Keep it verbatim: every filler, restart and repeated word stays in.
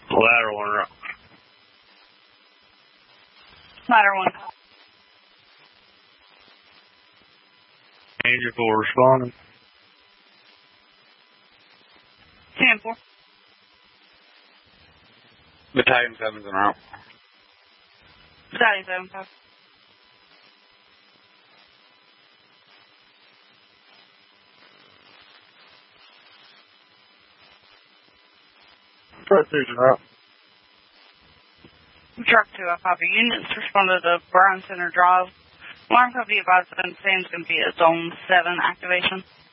Ladder one route. Ladder one. Angel four responding. ten four. Battalion seven's en route. Battalion seven five. Truck two's en route. Truck two, I copy. Units responded to Brown Center Drive. Alarm company advised that Sam's going to be at zone seven activation.